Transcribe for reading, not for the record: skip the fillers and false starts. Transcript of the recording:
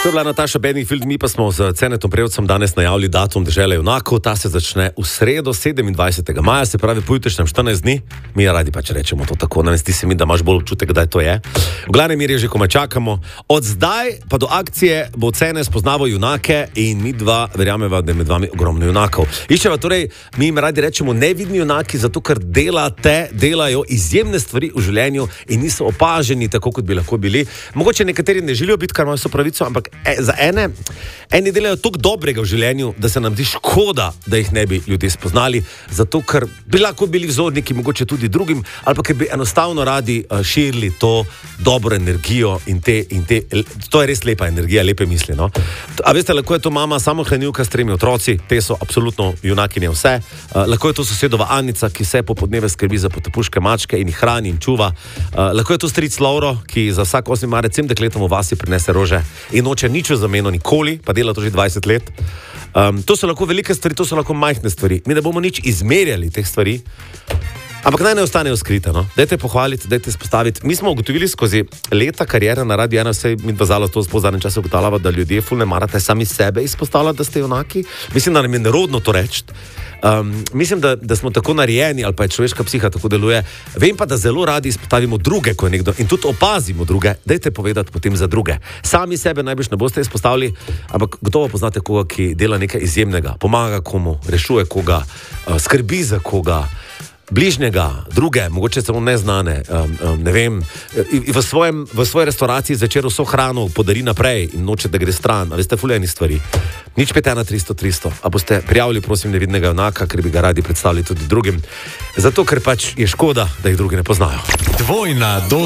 To je bila Nataša Bedingfield, mi pa smo z Cenetom Prevcem danes najavili datum Dežele junakov. Ta se začne v sredo 27. maja, se pravi po jutrišnjem 14 dni. Mi radi pač rečemo to tako, ne zdi se mi, da imaš bolj občutek, kdaj to je. V glavnem meri že komaj čakamo. Od zdaj pa do akcije bo Cene spoznaval junake in mi dva verjameva, da je med vami ogromno junakov. Iščeva torej, mi jim radi rečemo nevidni junaki, zato ker delajo izjemne stvari v življenju in niso opaženi tako, kot bi lahko bili. Mogoče nekateri ne želijo biti, kar imajo so pravico, ampak za eni delajo toliko dobrega v življenju, da se nam zdi škoda, da jih ne bi ljudje spoznali, zato ker bi lahko bili vzorniki mogoče tudi drugim, ali pa ker bi enostavno radi širili to dobro energijo in to je res lepa energija, lepe misli, no? A veste, lahko je to mama samohranilka s 3 otroci, te so absolutno junakinje vse, lahko je to sosedova Anica, ki vse popoldneve skrbi za potepuške mačke in jih hrani in čuva, lahko je to stric Lovro, ki za vsak 8. marec 7 dekletom v vasi prinese rože in noče nič v zameno nikoli, pa dela to že 20 let. To so lahko velike stvari, to so lahko majhne stvari. Mi ne bomo nič izmerjali teh stvari, ampak naj ne ostanejo skrite, no? Dajte pohvaliti, dajte spostaviti. Mi smo ugotovili skozi leta karijere na Radio 1, vse mi dva zalo to v zadnjem času ugotavljava, da ljudje ful ne marate sami sebe izpostavljati, da ste junaki. Mislim, da nam je nerodno to reči. Mislim, da smo tako narejeni, ali pa je človeška psiha tako deluje. Vem pa, da zelo radi izpostavimo druge, ko je nekdo, in tudi opazimo druge. Dajte povedati potem za druge. Sami sebe najbrž ne boste izpostavili, ampak gotovo poznate koga, ki dela nekaj izjemnega, pomaga komu, rešuje koga, skrbi za koga, bližnjega, druge, mogoče celo neznane, ne vem, v svoji restauraciji zvečer vso hrano podari naprej in noče, da gre stran, a veste, fuljeni stvari. Nič 51300, a boste prijavili, prosim, nevidnega junaka, ker bi ga radi predstavili tudi drugim, zato ker pač je škoda, da jih drugi ne poznajo.